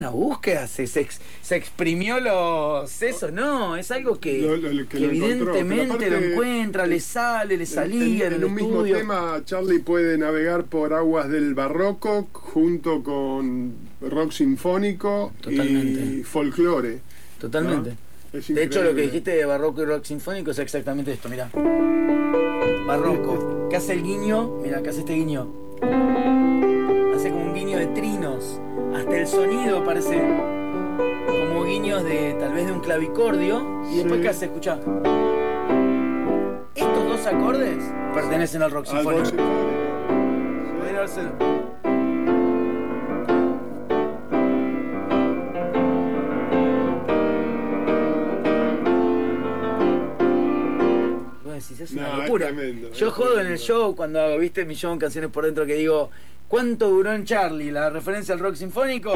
una búsqueda, se exprimió los sesos, no, es algo que lo evidentemente encontró. lo encuentra, le sale, le salía en el un mismo estudio. tema, Charlie puede navegar por aguas del barroco junto con rock sinfónico y folclore. Totalmente. ¿No? Es de hecho, lo que increíble. dijiste de barroco y rock sinfónico es exactamente esto, mirá. Barroco, que hace el guiño, mirá, que hace este guiño. Hace como un guiño de trinos. Hasta el sonido parece como guiños de tal vez de un clavicordio. Y después, ¿qué hace? Escuchá. Estos dos acordes pertenecen al rock Al rock sinfónico. sinfónico. Podría dárselo. Vos decís, es una No, locura. es tremendo, Yo es jodo en el tremendo. show cuando hago, viste, mi show en Canciones por Dentro, que digo, ¿cuánto duró en Charlie? La referencia al rock sinfónico.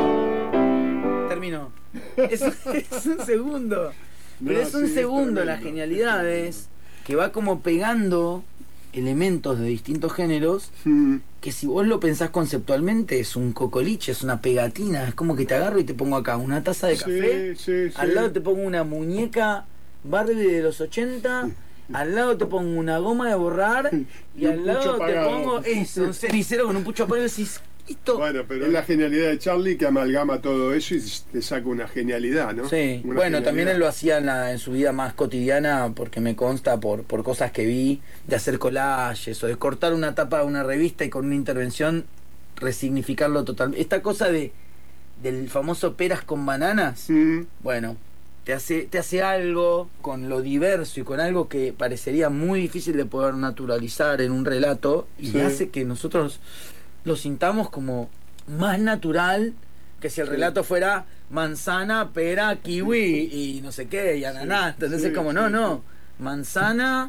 Terminó. Es un segundo. Pero No, es un sí, segundo. es La tremendo, genialidad es que va como pegando elementos de distintos géneros Mm. que si vos lo pensás conceptualmente es un cocoliche, es una pegatina, es como que te agarro y te pongo acá una taza de café, Sí, al lado te pongo una muñeca Barbie de los 80, al lado te pongo una goma de borrar y un al lado pucho te apagado. pongo eso, un cenicero con un pucho apagado y decís, esto... Bueno, pero es la genialidad de Charlie que amalgama todo eso y te saca una genialidad, ¿no? Sí, Una bueno, también genialidad. él lo hacía en su vida más cotidiana, porque me consta por cosas que vi, de hacer collages o de cortar una tapa de una revista y con una intervención resignificarlo totalmente. Esta cosa del famoso peras con bananas, Mm. bueno, te hace algo con lo diverso y con algo que parecería muy difícil de poder naturalizar en un relato y Sí. hace que nosotros lo sintamos como más natural que si el relato fuera manzana, pera, kiwi y no sé qué, y ananá. Entonces sí, es como, sí, no, manzana,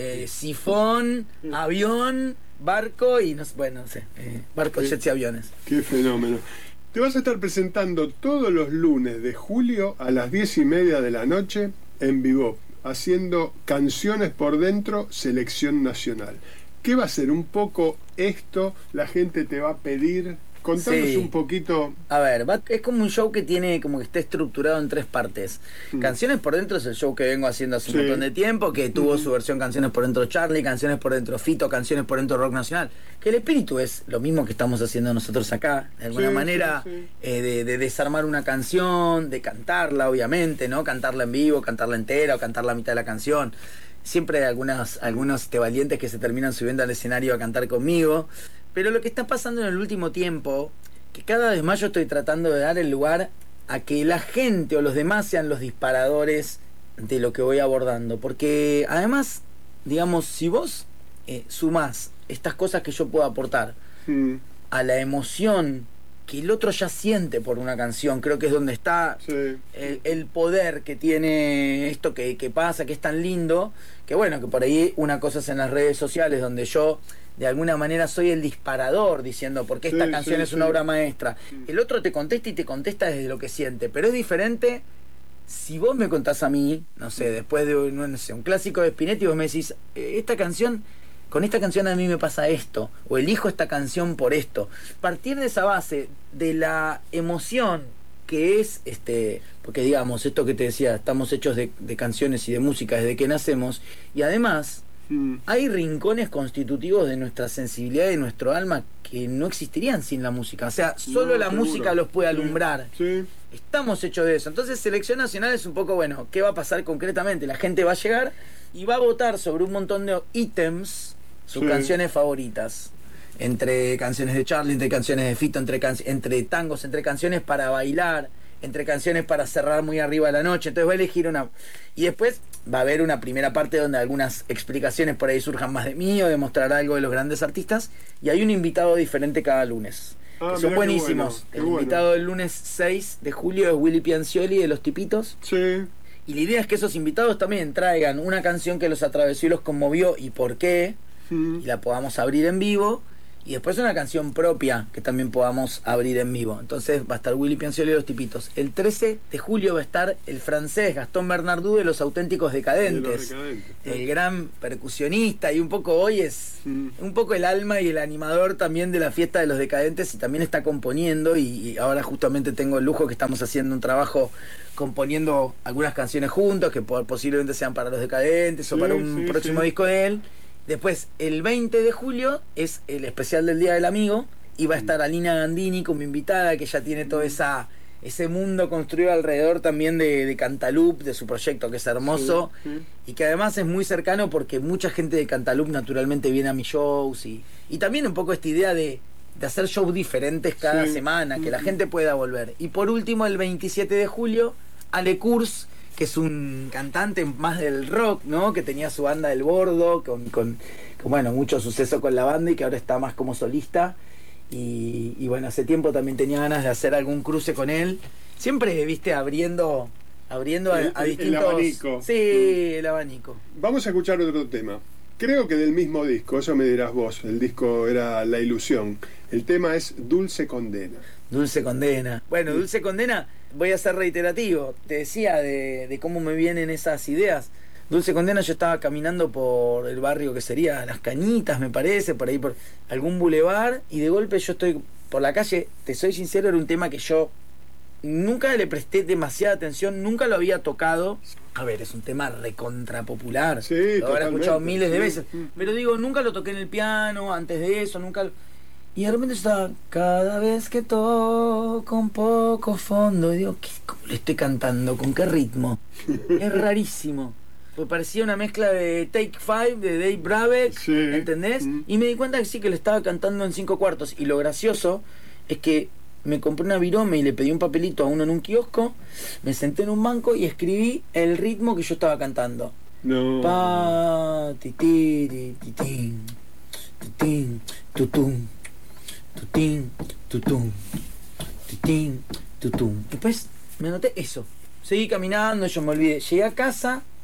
sifón, avión, barco y no sé, bueno, no sé, barco, Sí. jets y aviones. Qué fenómeno. Te vas a estar presentando todos los lunes de julio a las 10:30 de la noche en vivo, haciendo Canciones por Dentro, Selección Nacional. ¿Qué va a ser un poco esto? La gente te va a pedir. Contanos Sí. un poquito. A ver, es como un show que tiene, como que está estructurado en tres partes. Canciones por Dentro es el show que vengo haciendo hace un Sí. montón de tiempo, que tuvo su versión Canciones por Dentro Charlie, Canciones por Dentro Fito, Canciones por Dentro Rock Nacional. Que el espíritu es lo mismo que estamos haciendo nosotros acá, de alguna Sí, manera, sí, sí. de desarmar una canción, de cantarla, obviamente, ¿no? Cantarla en vivo, cantarla entera o cantar la mitad de la canción. Siempre hay algunos valientes que se terminan subiendo al escenario a cantar conmigo. Pero lo que está pasando en el último tiempo, que cada vez más yo estoy tratando de dar el lugar a que la gente o los demás sean los disparadores de lo que voy abordando. Porque además, digamos, si vos sumás estas cosas que yo puedo aportar Mm. a la emoción que el otro ya siente por una canción, creo que es donde está Sí. el poder que tiene esto que pasa, que es tan lindo, que bueno, que por ahí una cosa es en las redes sociales donde yo de alguna manera soy el disparador diciendo porque esta Sí, canción sí, es una sí. obra maestra. El otro te contesta y te contesta desde lo que siente, pero es diferente si vos me contás a mí, no sé, después de no sé, un clásico de Spinetta y vos me decís, esta canción, con esta canción a mí me pasa esto, o elijo esta canción por esto. Partir de esa base, de la emoción que es, porque digamos, esto que te decía, estamos hechos de canciones y de música desde que nacemos, y además Mm. hay rincones constitutivos de nuestra sensibilidad y de nuestro alma que no existirían sin la música. O sea, solo No, la seguro. música los puede Sí, alumbrar. Sí. Estamos hechos de eso. Entonces, Selección Nacional es un poco, bueno, ¿qué va a pasar concretamente? La gente va a llegar y va a votar sobre un montón de ítems sus Sí. canciones favoritas. Entre canciones de Charlie, entre canciones de Fito, entre tangos, entre canciones para bailar, entre canciones para cerrar muy arriba la noche. Entonces va a elegir una. Y después va a haber una primera parte donde algunas explicaciones por ahí surjan más de mí o de mostrar algo de los grandes artistas. Y hay un invitado diferente cada lunes. Ah, Que son mirá qué buenísimos. bueno, qué El bueno. invitado del lunes 6 de julio es Willy Piancioli de Los Tipitos. Sí. Y la idea es que esos invitados también traigan una canción que los atravesó y los conmovió y por qué. Mm. Y la podamos abrir en vivo. y después una canción propia que también podamos abrir en vivo. Entonces va a estar Willy Piancioli y los Tipitos. El 13 de julio va a estar el francés Gastón Bernardou de Los Auténticos Decadentes, el gran percusionista, y un poco hoy es un poco el alma y el animador también de la fiesta de los Decadentes, y también está componiendo, y ahora justamente tengo el lujo que estamos haciendo un trabajo componiendo algunas canciones juntos que posiblemente sean para los Decadentes o para un próximo disco de él. Después, el 20 de julio es el especial del Día del Amigo, y va a estar Alina Gandini como invitada, que ya tiene todo ese mundo construido alrededor también de Cantaloupe, de su proyecto, que es hermoso, y que además es muy cercano porque mucha gente de Cantaloupe naturalmente viene a mis shows, y también un poco esta idea de hacer shows diferentes cada semana, que la gente pueda volver. Y por último, el 27 de julio, Ale Kurz, que es un cantante más del rock, ¿no? Que tenía su banda El Bordo, con bueno, mucho suceso con la banda, y que ahora está más como solista. Y bueno, hace tiempo también tenía ganas de hacer algún cruce con él. Siempre, viste, abriendo a distintos... El abanico. Sí, el abanico. Vamos a escuchar otro tema. Creo que del mismo disco, eso me dirás vos. El disco era La Ilusión. El tema es Dulce Condena. Dulce Condena. Bueno, Dulce Condena, voy a ser reiterativo. Te decía de cómo me vienen esas ideas. Dulce Condena, yo estaba caminando por el barrio que sería Las Cañitas, me parece, por ahí por algún bulevar, y de golpe yo estoy por la calle. Te soy sincero, era un tema que yo nunca le presté demasiada atención, nunca lo había tocado. A ver, es un tema recontra popular, sí, lo habré escuchado miles de veces, pero digo, nunca lo toqué en el piano, antes de eso, nunca. Y de repente estaba, cada vez que toco un poco fondo, y digo, ¿cómo le estoy cantando? ¿Con qué ritmo? Es rarísimo. Pues parecía una mezcla de Take Five, de Dave Brubeck, ¿entendés? Y me di cuenta que sí, que le estaba cantando en 5/4. Y lo gracioso es que me compré una virome y le pedí un papelito a uno en un kiosco, me senté en un banco y escribí el ritmo que yo estaba cantando. No. Pa, titiri, titín, titín, tutum, tutín, tutum, titín, tutum. Después me anoté eso. Seguí caminando, yo me olvidé. Llegué a casa